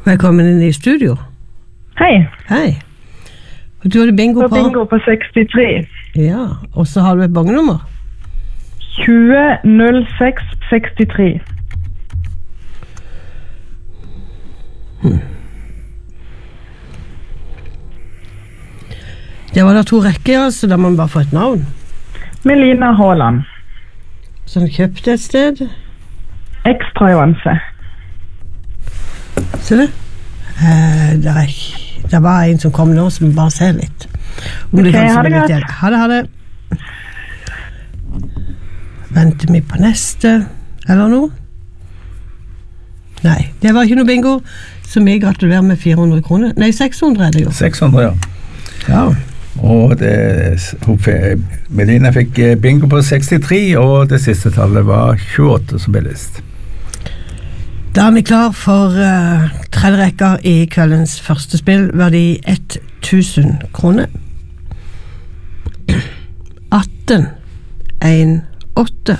Velkommen inn I studio. Hei. Hei. Og du hadde bingo på? Bingo på 63. Ja, og så har du et bongenummer? 200663. Det var da 2 rekker, så da må man bare få et navn. Melina Haaland. Så du kjøpte et sted? Ekstra i Vanse. Se det. Det var en som kom nå, som bare ser litt. Ok, ha det godt. Ha det. Venter vi på neste, eller noe? Nei, det var ikke noe bingo, så vi gratulerer med 400 kroner. Nei, 600 det jo. 600, ja. Ja. Og Melina fikk bingo på 63, og det siste tallet var 28 som ble list. Da vi klar for tredje rekker I kveldens første spill, verdi 1000 kroner. 18, 1, 8.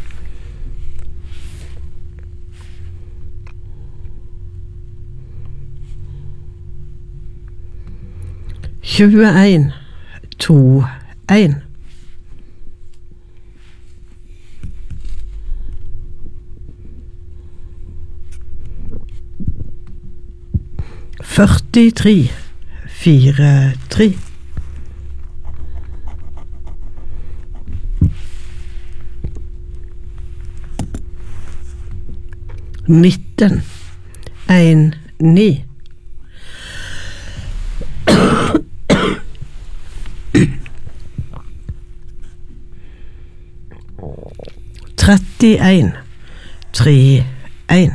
Tjueen, 2, 1. 43, 4, 3. 19, 1, 9. 31, 3, 1.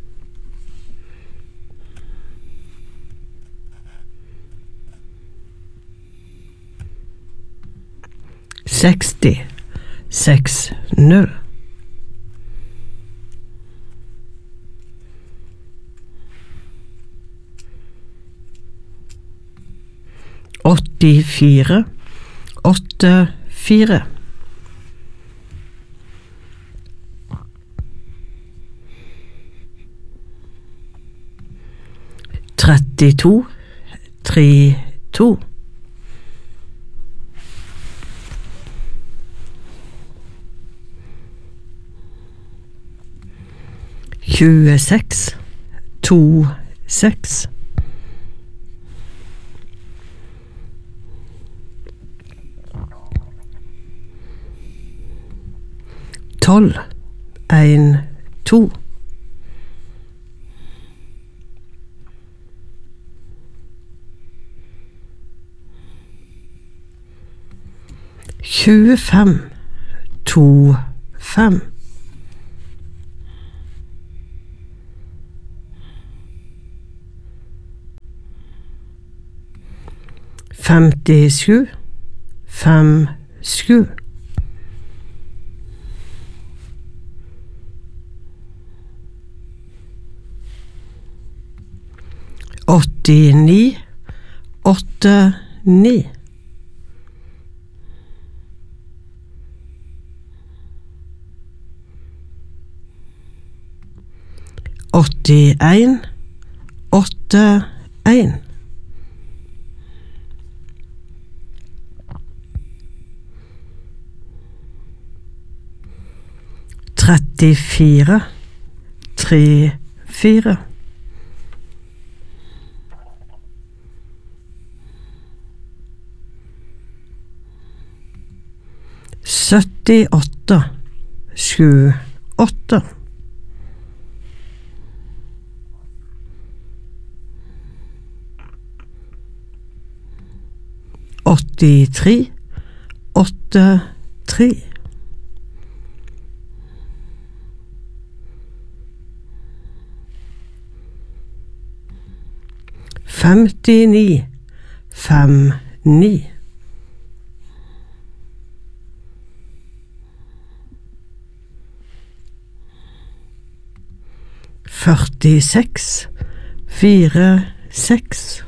60, 6, 0. 84, 8, 4. 32, 3, 2. 26, 2, 6. 12, 1, 2. 25, 2, 5. 57, 5, 7. 89, 8, 9. 81, 8, 1. 34, 3, 4. 78, 7, 8. 83, 8, 3. 59, 5, 9. 46, 4, 6.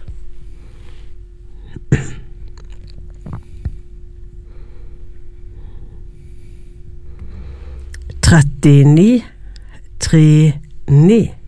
39, 3, 9.